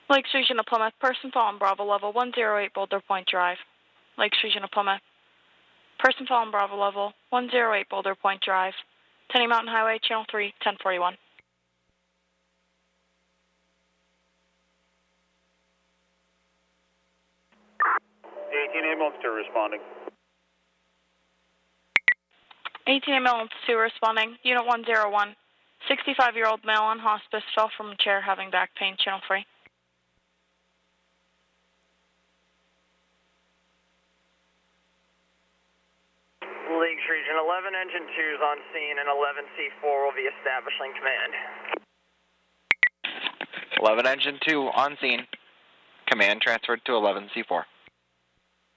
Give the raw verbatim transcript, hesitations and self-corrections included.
Lakes Region of Plymouth, person fallen Bravo level one zero eight Boulder Point Drive. Lakes Region of Plymouth, person fallen Bravo level one zero eight Boulder Point Drive. Tenny Mountain Highway, Channel three, ten forty-one. eighteen ambulance two responding. eighteen ambulance two responding. Unit one zero one. sixty-five-year-old male on hospice fell from a chair having back pain, Channel three. Lakes Region eleven, engine two is on scene, and eleven C four will be establishing command. eleven engine two on scene. Command transferred to eleven C four.